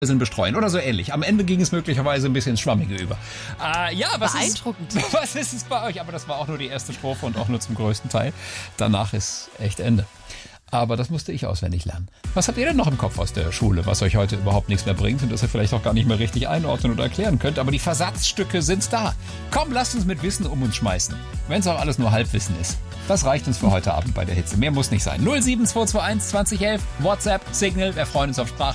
sind bestreuen oder so ähnlich. Am Ende ging es möglicherweise ein bisschen ins Schwammige über. Beeindruckend. Was ist es bei euch? Aber das war auch nur die erste Strophe und auch nur zum größten Teil. Danach ist echt Ende. Aber das musste ich auswendig lernen. Was habt ihr denn noch im Kopf aus der Schule, was euch heute überhaupt nichts mehr bringt und das ihr vielleicht auch gar nicht mehr richtig einordnen oder erklären könnt? Aber die Versatzstücke sind's da. Komm, lasst uns mit Wissen um uns schmeißen. Wenn es auch alles nur Halbwissen ist. Das reicht uns für heute Abend bei der Hitze. Mehr muss nicht sein. 07221 2011, WhatsApp, Signal, wir freuen uns auf Sprache.